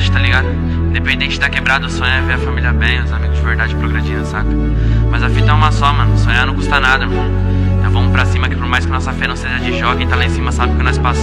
tá ligado? Independente da quebrada, o sonho é ver a família bem, os amigos de verdade progredindo, saca? Mas a fita é uma só, mano, sonhar não custa nada, irmão. Então vamos pra cima que por mais que nossa fé não seja de jogo, quem tá lá em cima sabe que nós passamos.